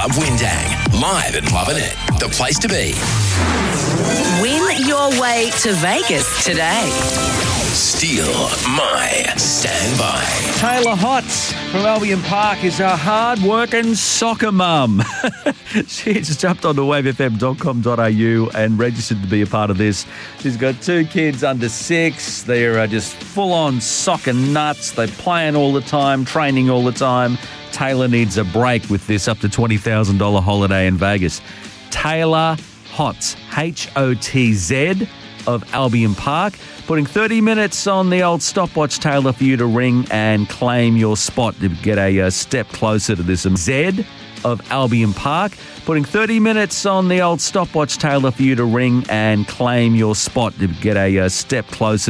Club Windang, live and loving it. The place to be. Win your way to Vegas today. Steal my standby. Taylor Hotz from Albion Park is a hard-working soccer mum. She just jumped onto wavefm.com.au and registered to be a part of this. She's got 2 kids under 6. They're just full-on soccer nuts. They're playing all the time, training all the time. Taylor needs a break with this up to $20,000 holiday in Vegas. Taylor Hotz, H-O-T-Z, of Albion Park, putting 30 minutes on the old stopwatch, Taylor, for you to ring and claim your spot to get a step closer to this. Z of Albion Park, putting 30 minutes on the old stopwatch, Taylor, for you to ring and claim your spot to get a step closer